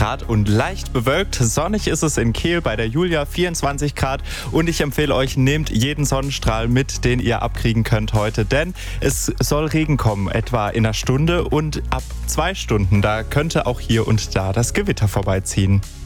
Grad und leicht bewölkt. Sonnig ist es in Kehl bei der Julia, 24 Grad. Und ich empfehle euch, nehmt jeden Sonnenstrahl mit, den ihr abkriegen könnt heute. Denn es soll Regen kommen, etwa in einer Stunde. Und ab 2 Stunden, da könnte auch hier und da das Gewitter vorbeiziehen.